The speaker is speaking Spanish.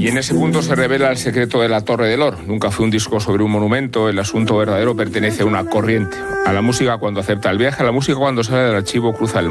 Y en ese punto se revela el secreto de La Torre del Or. Nunca fue un disco sobre un monumento, el asunto verdadero pertenece a una corriente. A la música cuando acepta el viaje, a la música cuando sale del archivo, cruza el